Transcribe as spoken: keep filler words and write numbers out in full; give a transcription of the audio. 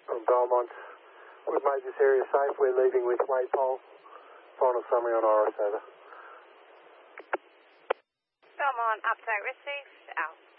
From Belmont, we've made this area safe. We're leaving with Waypole. Final summary on Iris, over. Belmont, update received, out.